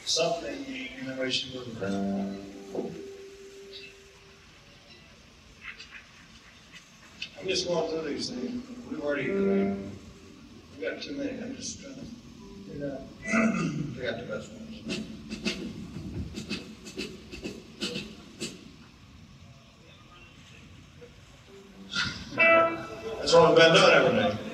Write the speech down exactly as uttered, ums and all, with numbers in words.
something, you know, we should look at. I'm just going through these things. We've already, we've got too many. I'm just trying to figure out. We got the best ones. That's what we've been doing every day.